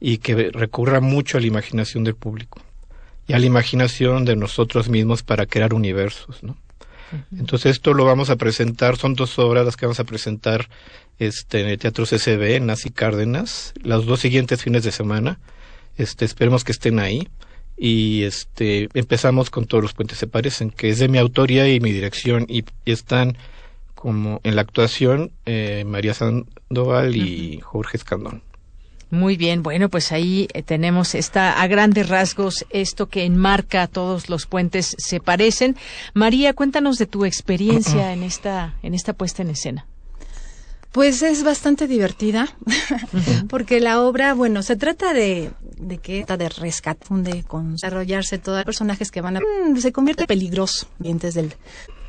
y que recurra mucho a la imaginación del público y a la imaginación de nosotros mismos para crear universos, ¿no? Entonces esto lo vamos a presentar, son 2 obras las que vamos a presentar en el Teatro CCB, en Nazi Cárdenas, los 2 siguientes fines de semana. Esperemos que estén ahí. Y empezamos con Todos los puentes se parecen, que es de mi autoría y mi dirección, y están como en la actuación María Sandoval y Jorge Escandón. Muy bien, bueno, pues ahí tenemos a grandes rasgos esto que enmarca Todos los puentes se parecen. María, cuéntanos de tu experiencia en esta puesta en escena. Pues es bastante divertida, porque la obra, bueno, se trata de rescate, de desarrollarse todos los personajes que se convierte peligroso, dientes del